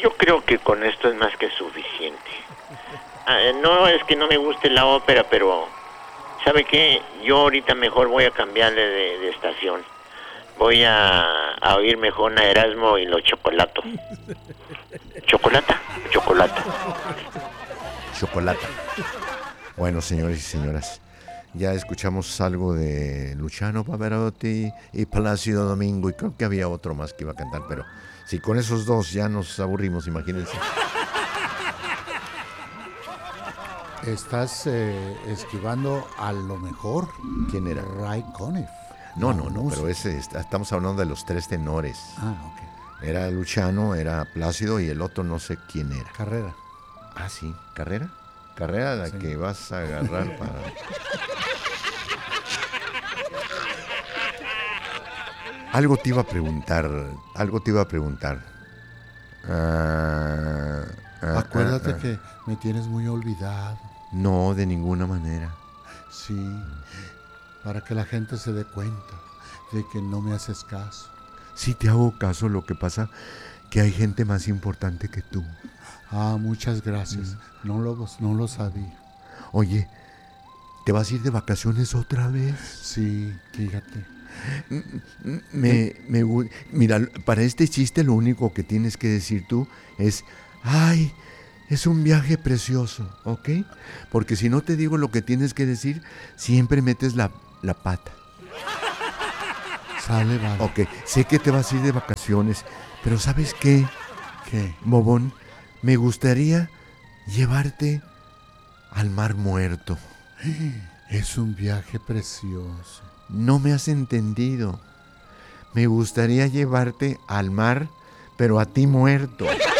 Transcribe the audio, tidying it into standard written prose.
Yo creo que con esto es más que suficiente. No es que no me guste la ópera, pero ¿sabe qué? Yo ahorita mejor voy a cambiarle de estación. Voy a oír mejor a Erasmo y los Chocolatos. ¿Chocolata? Chocolata. Chocolata. Bueno, señores y señoras, ya escuchamos algo de Luciano Pavarotti y Plácido Domingo, y creo que había otro más que iba a cantar, pero si con esos dos ya nos aburrimos, imagínense. Estás esquivando a lo mejor. ¿Quién era? Ray Conniff. No, pero estamos hablando de los tres tenores. Ok. Era Luciano, era Plácido y el otro no sé quién era. Carrera. Ah, sí, ¿Carrera? Carrera la que vas a agarrar para... Algo te iba a preguntar. Acuérdate que me tienes muy olvidado. No, de ninguna manera. Sí, para que la gente se dé cuenta de que no me haces caso. Sí te hago caso, lo que pasa que hay gente más importante que tú. Muchas gracias. No lo sabía. Oye, ¿te vas a ir de vacaciones otra vez? Sí, fíjate. Mira, para este chiste lo único que tienes que decir tú es, ay, es un viaje precioso, ¿ok? Porque si no te digo lo que tienes que decir, siempre metes la pata. Sale, vale. Ok, sé que te vas a ir de vacaciones, pero ¿sabes qué? ¿Qué? Bobón, me gustaría llevarte al Mar Muerto. Es un viaje precioso. No me has entendido. Me gustaría llevarte al mar, pero a ti muerto.